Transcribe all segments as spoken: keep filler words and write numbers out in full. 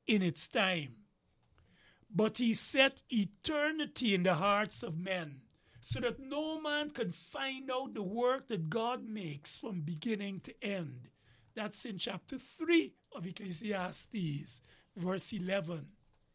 in its time. But he set eternity in the hearts of men, so that no man can find out the work that God makes from beginning to end. That's in chapter three of Ecclesiastes, verse eleven.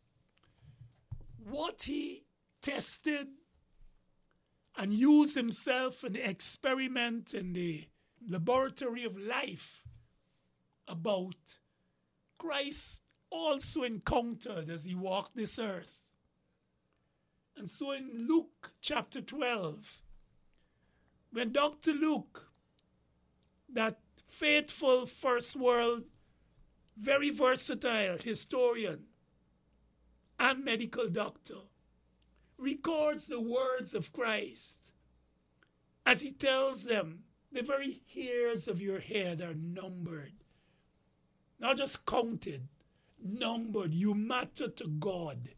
What he tested and used himself in the experiment in the laboratory of life about, Christ also encountered as he walked this earth. And so in Luke chapter twelve, when Doctor Luke, that faithful first world, very versatile historian and medical doctor, records the words of Christ as he tells them, the very hairs of your head are numbered. Not just counted, numbered. You matter to God.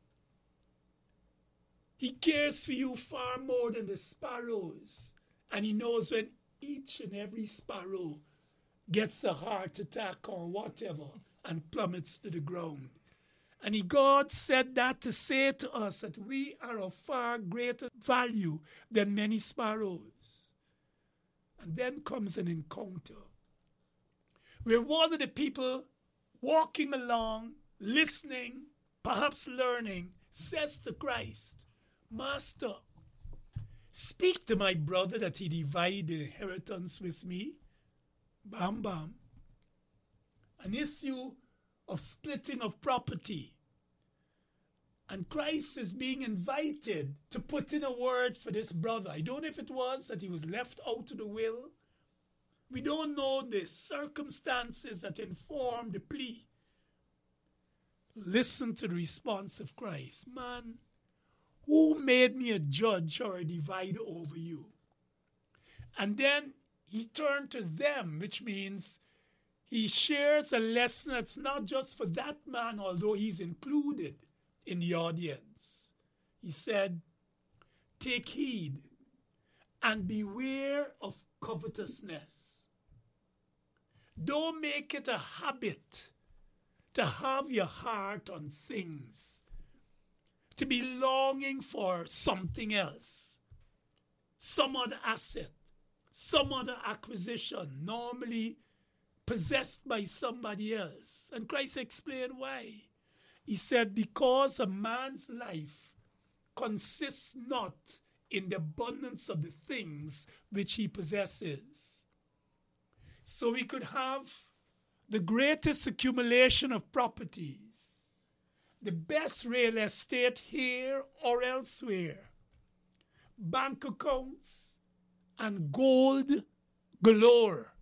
He cares for you far more than the sparrows. And he knows when each and every sparrow gets a heart attack or whatever and plummets to the ground. And he, God said that to say to us that we are of far greater value than many sparrows. And then comes an encounter where one of the people walking along, listening, perhaps learning, says to Christ, Master, speak to my brother that he divide the inheritance with me. Bam, bam. An issue of splitting of property. And Christ is being invited to put in a word for this brother. I don't know if it was that he was left out of the will. We don't know the circumstances that inform the plea. Listen to the response of Christ. Man, who made me a judge or a divider over you? And then he turned to them, which means he shares a lesson that's not just for that man, although he's included in the audience. He said, take heed and beware of covetousness. Don't make it a habit to have your heart on things, to be longing for something else, some other asset, some other acquisition, normally possessed by somebody else. And Christ explained why. He said, because a man's life consists not in the abundance of the things which he possesses. So we could have the greatest accumulation of properties, the best real estate here or elsewhere, bank accounts, and gold galore,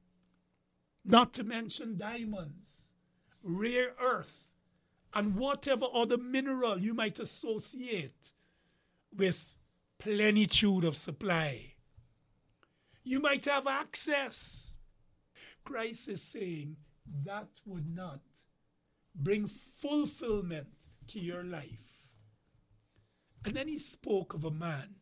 not to mention diamonds, rare earth, and whatever other mineral you might associate with plenitude of supply. You might have access. Christ is saying that would not bring fulfillment to your life. And then he spoke of a man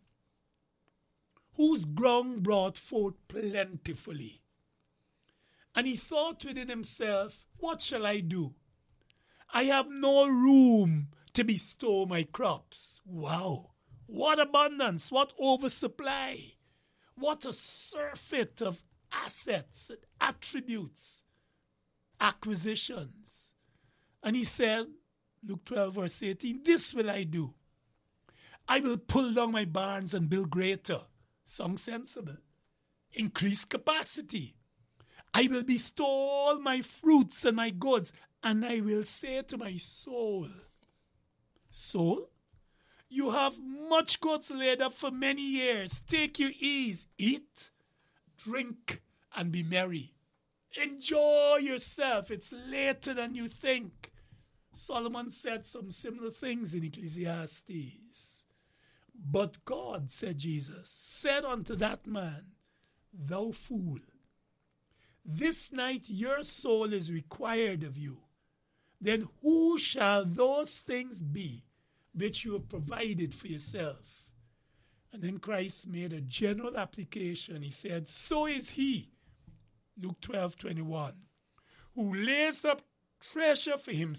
whose ground brought forth plentifully. And he thought within himself, what shall I do? I have no room to bestow my crops. Wow! What abundance, what oversupply, what a surfeit of assets and attributes, acquisitions. And he said, Luke twelve verse eighteen, this will I do. I will pull down my barns and build greater. Sounds sensible. Increase capacity. I will bestow all my fruits and my goods, and I will say to my soul, soul, you have much goods laid up for many years. Take your ease, eat, drink, and be merry. Enjoy yourself. It's later than you think. Solomon said some similar things in Ecclesiastes. But God, said Jesus, said unto that man, thou fool, this night your soul is required of you. Then who shall those things be which you have provided for yourself? And then Christ made a general application. He said, so is he, Luke twelve twenty-one, who lays up treasure for himself